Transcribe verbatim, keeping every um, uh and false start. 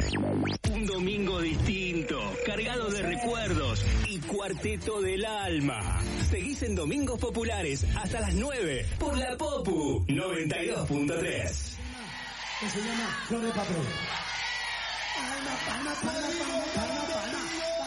Un domingo distinto, cargado de recuerdos y cuarteto del alma. Seguís en Domingos Populares hasta las nueve por la Popu noventa y dos punto tres. Que se llama Flor de Patrón. Palma, palma, palma, palma, palma, palma.